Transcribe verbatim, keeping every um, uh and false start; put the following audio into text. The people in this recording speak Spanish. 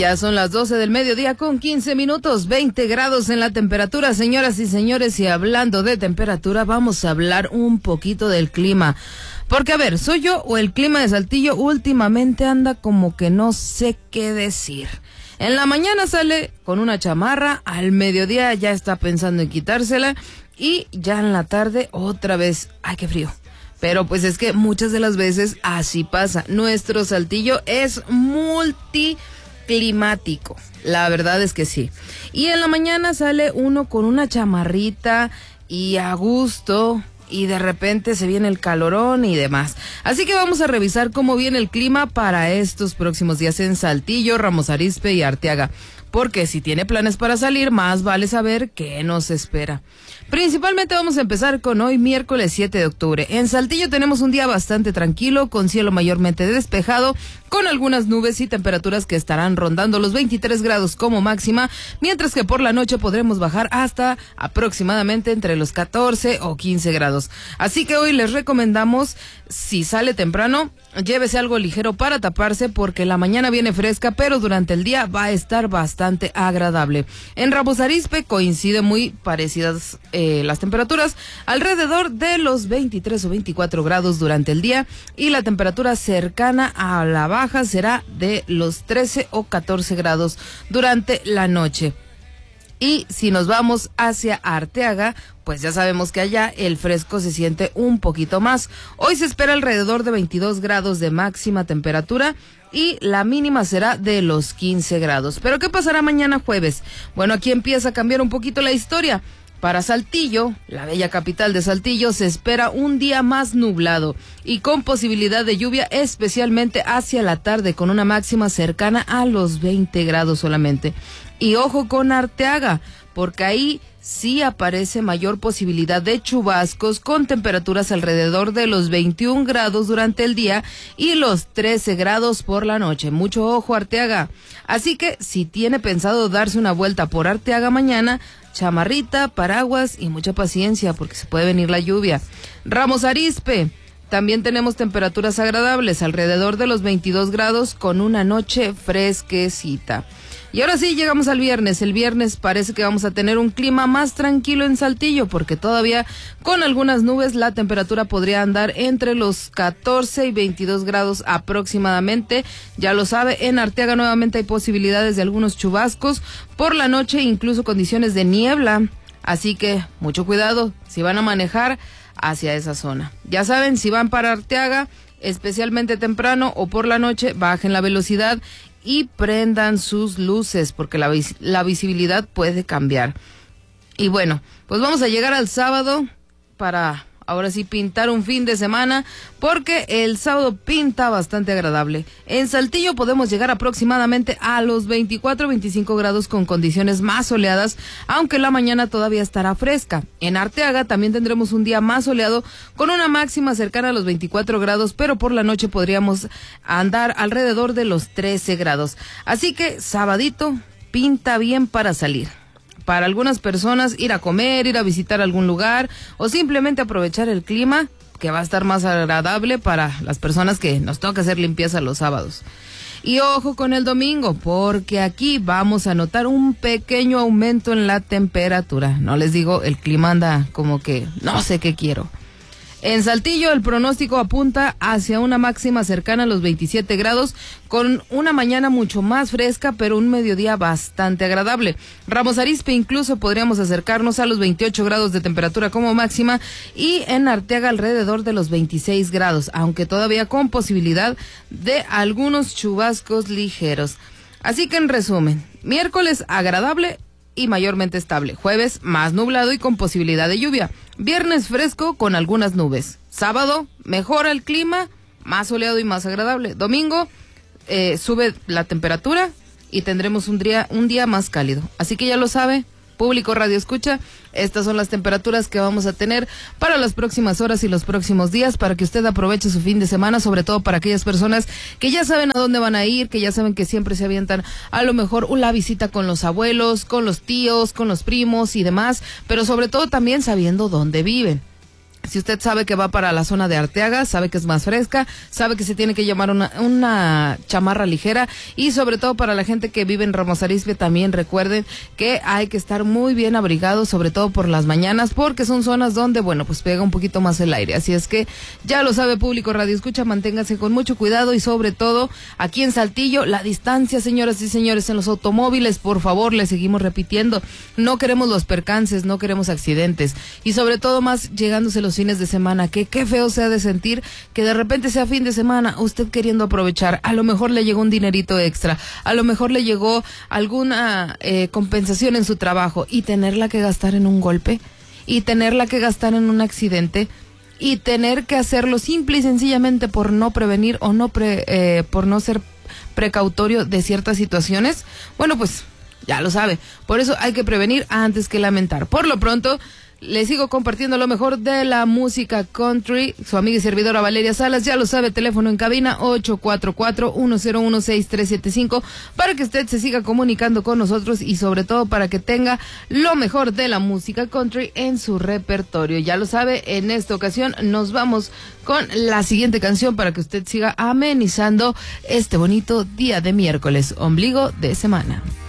Ya son las doce del mediodía con quince minutos, veinte grados en la temperatura, señoras y señores, y hablando de temperatura, vamos a hablar un poquito del clima. Porque, a ver, ¿soy yo o el clima de Saltillo últimamente anda como que no sé qué decir? En la mañana sale con una chamarra, al mediodía ya está pensando en quitársela, y ya en la tarde otra vez, ¡ay, qué frío! Pero pues es que muchas de las veces así pasa. Nuestro Saltillo es multi... climático, la verdad es que sí. Y en la mañana sale uno con una chamarrita y a gusto, y de repente se viene el calorón y demás. Así que vamos a revisar cómo viene el clima para estos próximos días en Saltillo, Ramos Arizpe y Arteaga. Porque si tiene planes para salir, más vale saber qué nos espera. Principalmente vamos a empezar con hoy, miércoles siete de octubre. En Saltillo tenemos un día bastante tranquilo, con cielo mayormente despejado, con algunas nubes y temperaturas que estarán rondando los veintitrés grados como máxima, mientras que por la noche podremos bajar hasta aproximadamente entre los catorce o quince grados. Así que hoy les recomendamos, si sale temprano, llévese algo ligero para taparse, porque la mañana viene fresca, pero durante el día va a estar bastante agradable. En Ramos Arizpe coincide muy parecidas eh, las temperaturas, alrededor de los veintitrés o veinticuatro grados durante el día, y la temperatura cercana a la baja será de los trece o catorce grados durante la noche. Y si nos vamos hacia Arteaga, pues ya sabemos que allá el fresco se siente un poquito más. Hoy se espera alrededor de veintidós grados de máxima temperatura y la mínima será de los quince grados. ¿Pero qué pasará mañana jueves? Bueno, aquí empieza a cambiar un poquito la historia. Para Saltillo, la bella capital de Saltillo, se espera un día más nublado y con posibilidad de lluvia, especialmente hacia la tarde, con una máxima cercana a los veinte grados solamente. Y ojo con Arteaga, porque ahí sí aparece mayor posibilidad de chubascos, con temperaturas alrededor de los veintiún grados durante el día y los trece grados por la noche. Mucho ojo, Arteaga. Así que si tiene pensado darse una vuelta por Arteaga mañana, chamarrita, paraguas y mucha paciencia, porque se puede venir la lluvia. Ramos Arizpe, también tenemos temperaturas agradables, alrededor de los veintidós grados, con una noche fresquecita. Y ahora sí, llegamos al viernes. El viernes parece que vamos a tener un clima más tranquilo en Saltillo, porque todavía con algunas nubes la temperatura podría andar entre los catorce y veintidós grados aproximadamente. Ya lo sabe, en Arteaga nuevamente hay posibilidades de algunos chubascos por la noche, incluso condiciones de niebla. Así que mucho cuidado si van a manejar hacia esa zona. Ya saben, si van para Arteaga, especialmente temprano o por la noche, bajen la velocidad y prendan sus luces, porque la, vis- la visibilidad puede cambiar. Y bueno, pues vamos a llegar al sábado para ahora sí pintar un fin de semana, porque el sábado pinta bastante agradable. En Saltillo podemos llegar aproximadamente a los veinticuatro o veinticinco grados, con condiciones más soleadas, aunque la mañana todavía estará fresca. En Arteaga también tendremos un día más soleado, con una máxima cercana a los veinticuatro grados, pero por la noche podríamos andar alrededor de los trece grados. Así que sabadito pinta bien para salir. Para algunas personas ir a comer, ir a visitar algún lugar o simplemente aprovechar el clima, que va a estar más agradable para las personas que nos toca hacer limpieza los sábados. Y ojo con el domingo, porque aquí vamos a notar un pequeño aumento en la temperatura. No les digo, el clima anda como que no sé qué quiero. En Saltillo el pronóstico apunta hacia una máxima cercana a los veintisiete grados, con una mañana mucho más fresca, pero un mediodía bastante agradable. Ramos Arizpe incluso podríamos acercarnos a los veintiocho grados de temperatura como máxima, y en Arteaga alrededor de los veintiséis grados, aunque todavía con posibilidad de algunos chubascos ligeros. Así que en resumen, miércoles agradable y mayormente estable. Jueves más nublado y con posibilidad de lluvia. Viernes fresco con algunas nubes. Sábado mejora el clima, más soleado y más agradable. Domingo eh, sube la temperatura y tendremos un día, un día más cálido. Así que ya lo sabe, público Radio Escucha, estas son las temperaturas que vamos a tener para las próximas horas y los próximos días, para que usted aproveche su fin de semana, sobre todo para aquellas personas que ya saben a dónde van a ir, que ya saben que siempre se avientan a lo mejor una visita con los abuelos, con los tíos, con los primos y demás, pero sobre todo también sabiendo dónde viven. Si usted sabe que va para la zona de Arteaga, sabe que es más fresca, sabe que se tiene que llevar una, una chamarra ligera, y sobre todo para la gente que vive en Ramos Arizpe, también recuerden que hay que estar muy bien abrigados, sobre todo por las mañanas, porque son zonas donde, bueno, pues pega un poquito más el aire. Así es que ya lo sabe, público Radio Escucha, manténgase con mucho cuidado, y sobre todo aquí en Saltillo, la distancia, señoras y señores, en los automóviles, por favor, les seguimos repitiendo, no queremos los percances, no queremos accidentes, y sobre todo más llegándose los fines de semana, que qué feo se ha de sentir que de repente sea fin de semana, usted queriendo aprovechar, a lo mejor le llegó un dinerito extra, a lo mejor le llegó alguna eh, compensación en su trabajo, y tenerla que gastar en un golpe, y tenerla que gastar en un accidente, y tener que hacerlo simple y sencillamente por no prevenir o no pre, eh, por no ser precautorio de ciertas situaciones. Bueno, pues ya lo sabe, por eso hay que prevenir antes que lamentar. Por lo pronto, les sigo compartiendo lo mejor de la música country. Su amiga y servidora Valeria Salas, ya lo sabe, teléfono en cabina ocho cuatro cuatro, uno cero uno, seis tres siete cinco, para que usted se siga comunicando con nosotros, y sobre todo para que tenga lo mejor de la música country en su repertorio. Ya lo sabe, en esta ocasión nos vamos con la siguiente canción para que usted siga amenizando este bonito día de miércoles, ombligo de semana.